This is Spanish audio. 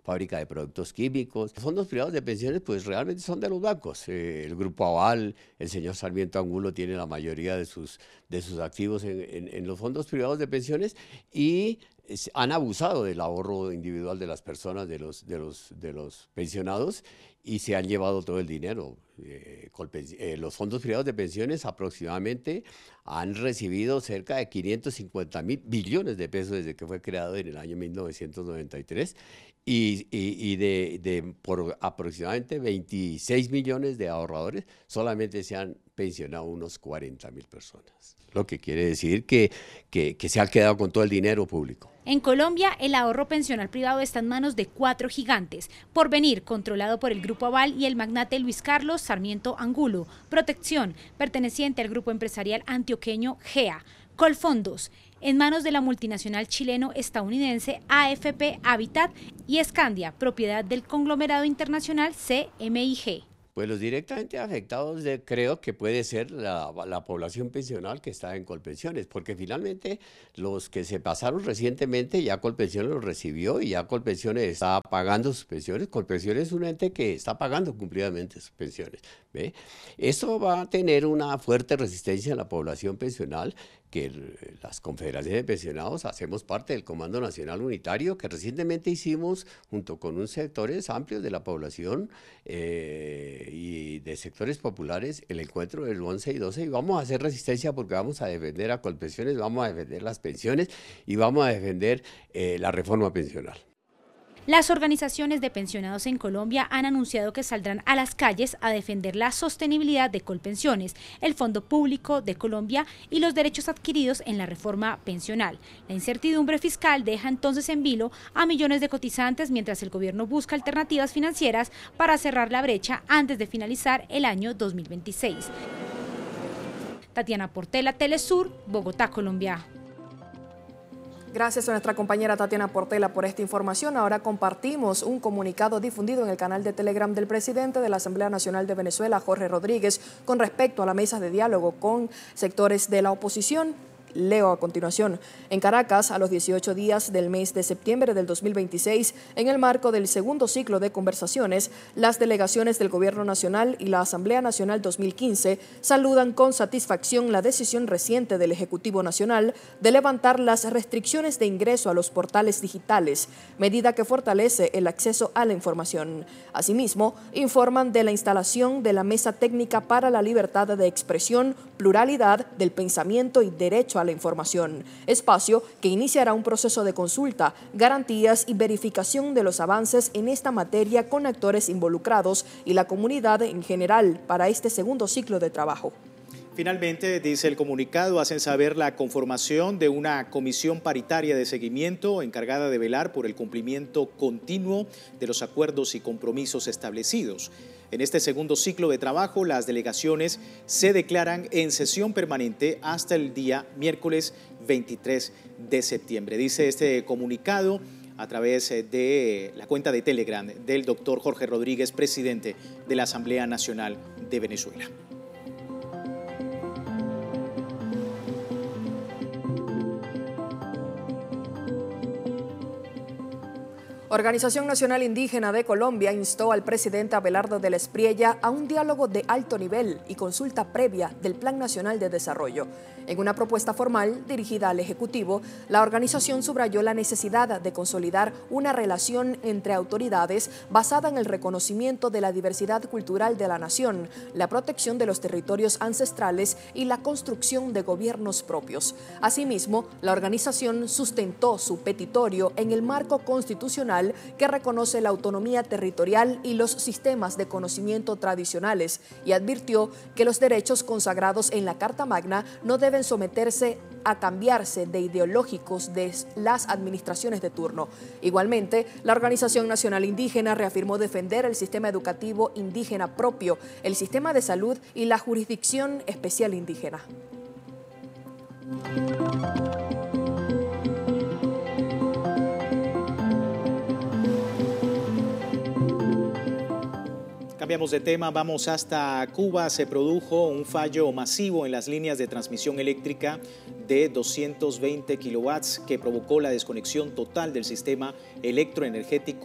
fábrica de productos químicos. Los fondos privados de pensiones pues realmente son de los bancos. El Grupo Aval, el señor Sarmiento Angulo tiene la mayoría de sus activos en los fondos privados de pensiones y han abusado del ahorro individual de las personas, de los pensionados, y se han llevado todo el dinero. Los fondos privados de pensiones aproximadamente han recibido cerca de 550.000 billones de pesos desde que fue creado en el año 1993 y por aproximadamente 26 millones de ahorradores solamente se han pensionado unos 40.000 personas. Lo que quiere decir que se han quedado con todo el dinero público. En Colombia, el ahorro pensional privado está en manos de 4 gigantes: Porvenir, controlado por el Grupo Aval y el magnate Luis Carlos Sarmiento Angulo; Protección, perteneciente al grupo empresarial antioqueño GEA; Colfondos, en manos de la multinacional chileno-estadounidense AFP Habitat; y Escandia, propiedad del conglomerado internacional CMIG. Pues los directamente afectados creo que puede ser la población pensional que está en Colpensiones, porque finalmente los que se pasaron recientemente ya Colpensiones los recibió y ya Colpensiones está pagando sus pensiones. Colpensiones es un ente que está pagando cumplidamente sus pensiones, ¿ve? Esto va a tener una fuerte resistencia en la población pensional, que las confederaciones de pensionados hacemos parte del Comando Nacional Unitario, que recientemente hicimos junto con unos sectores amplios de la población y de sectores populares el encuentro del 11 y 12, y vamos a hacer resistencia porque vamos a defender a Colpensiones, vamos a defender las pensiones y vamos a defender la reforma pensional. Las organizaciones de pensionados en Colombia han anunciado que saldrán a las calles a defender la sostenibilidad de Colpensiones, el Fondo Público de Colombia y los derechos adquiridos en la reforma pensional. La incertidumbre fiscal deja entonces en vilo a millones de cotizantes mientras el gobierno busca alternativas financieras para cerrar la brecha antes de finalizar el año 2026. Tatiana Portela, Telesur, Bogotá, Colombia. Gracias a nuestra compañera Tatiana Portela por esta información. Ahora compartimos un comunicado difundido en el canal de Telegram del presidente de la Asamblea Nacional de Venezuela, Jorge Rodríguez, con respecto a la mesa de diálogo con sectores de la oposición. Leo a continuación. En Caracas, a los 18 días del mes de septiembre del 2026, en el marco del segundo ciclo de conversaciones, las delegaciones del Gobierno Nacional y la Asamblea Nacional 2015 saludan con satisfacción la decisión reciente del Ejecutivo Nacional de levantar las restricciones de ingreso a los portales digitales, medida que fortalece el acceso a la información. Asimismo, informan de la instalación de la Mesa Técnica para la Libertad de Expresión, Pluralidad del Pensamiento y Derecho a la Información, espacio que iniciará un proceso de consulta, garantías y verificación de los avances en esta materia con actores involucrados y la comunidad en general para este segundo ciclo de trabajo. Finalmente, dice el comunicado, hacen saber la conformación de una comisión paritaria de seguimiento encargada de velar por el cumplimiento continuo de los acuerdos y compromisos establecidos. En este segundo ciclo de trabajo, las delegaciones se declaran en sesión permanente hasta el día miércoles 23 de septiembre. Dice este comunicado a través de la cuenta de Telegram del doctor Jorge Rodríguez, presidente de la Asamblea Nacional de Venezuela. Organización Nacional Indígena de Colombia instó al presidente Abelardo de la Espriella a un diálogo de alto nivel y consulta previa del Plan Nacional de Desarrollo. En una propuesta formal dirigida al Ejecutivo, la organización subrayó la necesidad de consolidar una relación entre autoridades basada en el reconocimiento de la diversidad cultural de la nación, la protección de los territorios ancestrales y la construcción de gobiernos propios. Asimismo, la organización sustentó su petitorio en el marco constitucional que reconoce la autonomía territorial y los sistemas de conocimiento tradicionales y advirtió que los derechos consagrados en la Carta Magna no deben someterse a cambiarse de ideológicos de las administraciones de turno. Igualmente, la Organización Nacional Indígena reafirmó defender el sistema educativo indígena propio, el sistema de salud y la jurisdicción especial indígena. Cambiamos de tema, vamos hasta Cuba. Se produjo un fallo masivo en las líneas de transmisión eléctrica de 220 kilowatts que provocó la desconexión total del sistema electroenergético